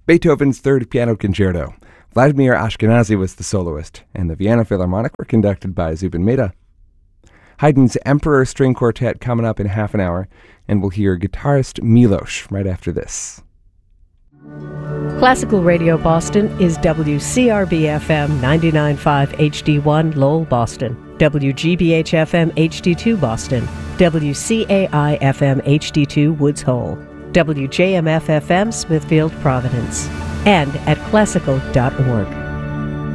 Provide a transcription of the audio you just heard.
Beethoven's Third Piano Concerto. Vladimir Ashkenazy was the soloist, and the Vienna Philharmonic were conducted by Zubin Mehta. Haydn's Emperor String Quartet coming up in half an hour, and we'll hear guitarist Milos right after this. Classical Radio Boston is WCRB-FM 99.5 HD1 Lowell, Boston, WGBH-FM HD2 Boston, WCAI-FM HD2 Woods Hole, WJMF-FM Smithfield, Providence, and at classical.org.